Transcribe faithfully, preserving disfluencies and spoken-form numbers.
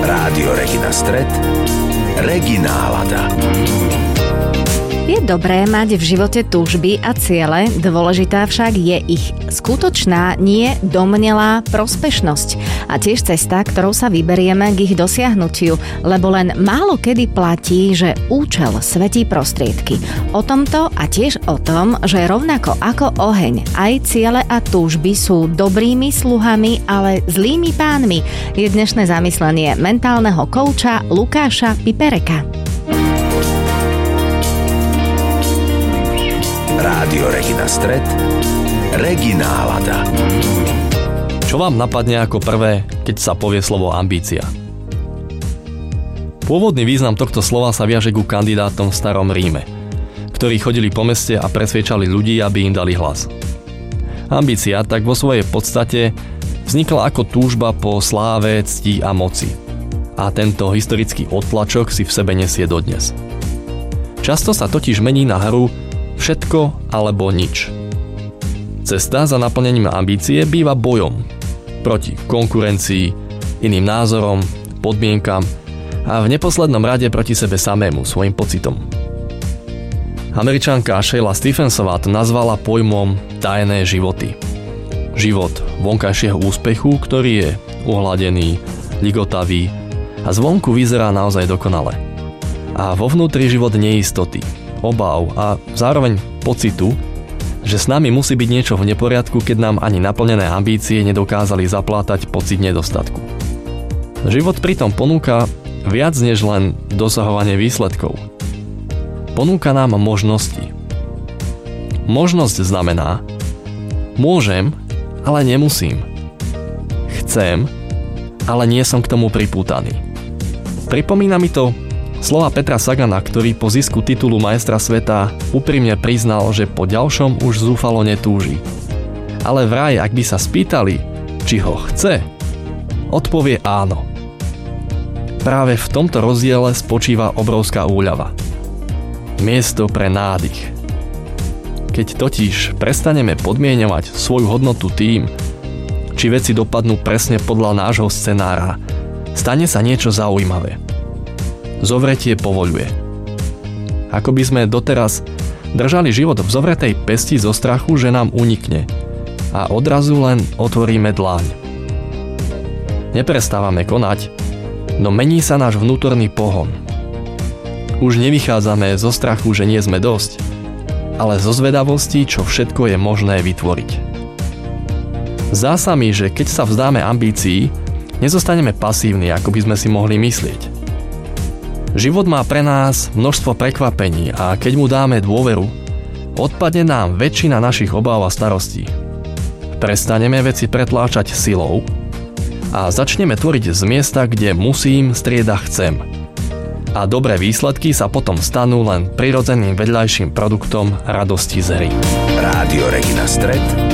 Rádio Regina Stret, Regina Nálada. Je dobré mať v živote túžby a ciele, dôležitá však je ich skutočná, nie domnelá prospešnosť a tiež cesta, ktorou sa vyberieme k ich dosiahnutiu, lebo len málo kedy platí, že účel svätí prostriedky. O tomto a tiež o tom, že rovnako ako oheň, aj ciele a túžby sú dobrými sluhami, ale zlými pánmi, je dnešné zamyslenie mentálneho kouča Lukáša Pipereka. Rádio Regina Stret, Regina Nálada. Čo vám napadne ako prvé, keď sa povie slovo ambícia? Pôvodný význam tohto slova sa viaže ku kandidátom v starom Ríme, ktorí chodili po meste a presviečali ľudí, aby im dali hlas. Ambícia tak vo svojej podstate vznikla ako túžba po sláve, cti a moci. A tento historický odtlačok si v sebe nesie dodnes. Často sa totiž mení na hru všetko alebo nič. Cesta za naplnením ambície býva bojom proti konkurencii, iným názorom, podmienkam a v neposlednom rade proti sebe samému, svojim pocitom. Američanka Sheila Stephensová to nazvala pojmom tajné životy. Život vonkajšieho úspechu, ktorý je uhladený, ligotavý a zvonku vyzerá naozaj dokonale. A vo vnútri život neistoty, obáv a zároveň pocitu, že s nami musí byť niečo v neporiadku, keď nám ani naplnené ambície nedokázali zaplátať pocit nedostatku. Život pritom ponúka viac než len dosahovanie výsledkov. Ponúka nám možnosti. Možnosť znamená: môžem, ale nemusím. Chcem, ale nie som k tomu pripútaný. Pripomína mi to slova Petra Sagana, ktorý po zisku titulu majstra sveta úprimne priznal, že po ďalšom už zúfalo netúži. Ale vraj, ak by sa spýtali, či ho chce, odpovie áno. Práve v tomto rozdiele spočíva obrovská úľava. Miesto pre nádych. Keď totiž prestaneme podmieňovať svoju hodnotu tým, či veci dopadnú presne podľa nášho scenára, stane sa niečo zaujímavé. Zovretie povoľuje. Ako by sme doteraz držali život v zovretej pesti zo strachu, že nám unikne a odrazu len otvoríme dláň. Neprestávame konať, no mení sa náš vnútorný pohon. Už nevychádzame zo strachu, že nie sme dosť, ale zo zvedavosti, čo všetko je možné vytvoriť. Zdá sa mi, že keď sa vzdáme ambícií, nezostaneme pasívni, ako by sme si mohli myslieť. Život má pre nás množstvo prekvapení a keď mu dáme dôveru, odpadne nám väčšina našich obáv a starostí. Prestaneme veci pretláčať silou a začneme tvoriť z miesta, kde musím, strieda chcem. A dobré výsledky sa potom stanú len prirodzeným vedľajším produktom radosti z hry. Rádio Regina Stret,